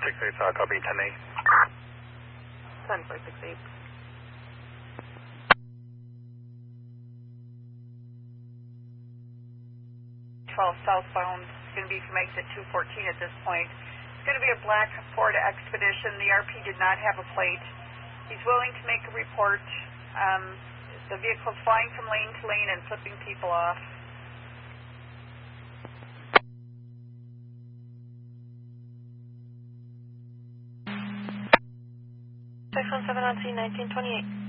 468, copy 10-8. 10468. 12 southbound, it's going to be from exit 214 at this point. It's going to be a black Ford Expedition. The RP did not have a plate. He's willing to make a report. The vehicle's flying from lane to lane and flipping people off. 617 on C 1928.